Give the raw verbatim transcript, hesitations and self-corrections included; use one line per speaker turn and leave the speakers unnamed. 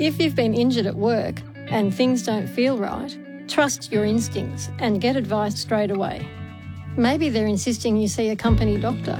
If you've been injured at work and things don't feel right, trust your instincts and get advice straight away. Maybe they're insisting you see a company doctor.